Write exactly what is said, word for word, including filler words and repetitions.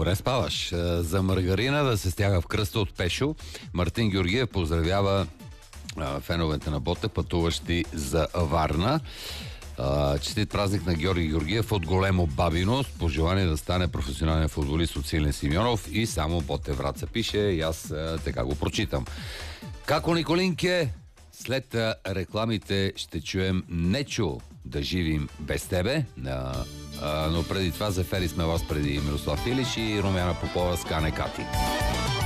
Добре спаваш. За маргарина да се стяга в кръста от Пешо. Мартин Георгиев поздравява а, феновете на Ботев, пътуващи за Варна. А, честит празник на Георги Георгиев от Големо Бабино, с пожелание да стане професионален футболист от Силен Симеонов и само Ботев Враца пише и аз а, така го прочитам. Како Николинке, след а, рекламите ще чуем Нечо да живим без тебе, а, а, но преди това за Фери сме вас преди Мирослав Илиш и Румяна Попова с Кане Кати.